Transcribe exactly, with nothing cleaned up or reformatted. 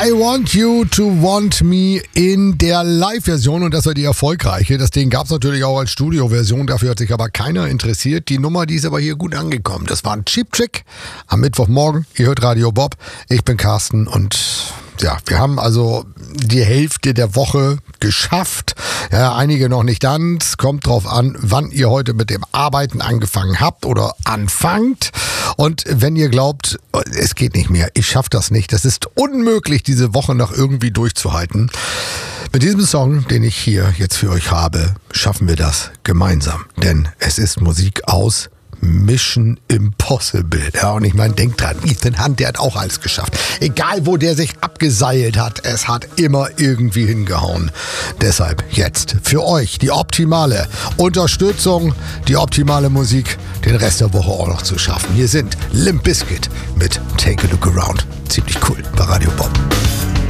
I Want You to Want Me in der Live-Version und das war die erfolgreiche. Das Ding gab es natürlich auch als Studio-Version, dafür hat sich aber keiner interessiert. Die Nummer, die ist aber hier gut angekommen. Das war ein Cheap Trick am Mittwochmorgen. Ihr hört Radio Bob. Ich bin Carsten und ja, wir haben also die Hälfte der Woche geschafft. Ja, einige noch nicht ganz. Kommt drauf an, wann ihr heute mit dem Arbeiten angefangen habt oder anfangt. Und wenn ihr glaubt, es geht nicht mehr, ich schaffe das nicht, das ist unmöglich, diese Woche noch irgendwie durchzuhalten. Mit diesem Song, den ich hier jetzt für euch habe, schaffen wir das gemeinsam. Denn es ist Musik aus Mission Impossible. Ja, und ich meine, denkt dran, Ethan Hunt, der hat auch alles geschafft. Egal, wo der sich abgeseilt hat, es hat immer irgendwie hingehauen. Deshalb jetzt für euch die optimale Unterstützung, die optimale Musik, den Rest der Woche auch noch zu schaffen. Hier sind Limp Bizkit mit Take a Look Around. Ziemlich cool.